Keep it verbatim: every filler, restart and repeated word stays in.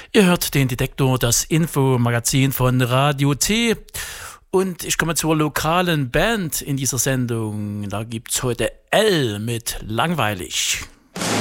Ihr hört den Detektor, das Infomagazin von Radio T. Und ich komme zur lokalen Band in dieser Sendung. Da gibt's heute L mit Langweilig.